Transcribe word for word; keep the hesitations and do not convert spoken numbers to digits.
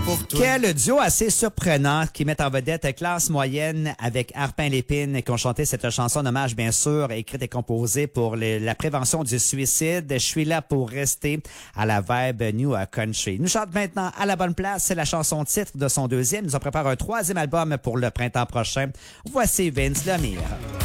pour toi. Quel duo assez surprenant qui met en vedette Classe Moyenne avec Arpin Lépine qui ont chanté cette chanson d'hommage, bien sûr, écrite et composée pour les- la prévention du suicide. Je suis là pour rester à la vibe New Country. Nous chante maintenant à la bonne place. C'est la chanson titre de son deuxième. Nous en prépare un troisième album pour le printemps prochain. Voici Vince Lemire.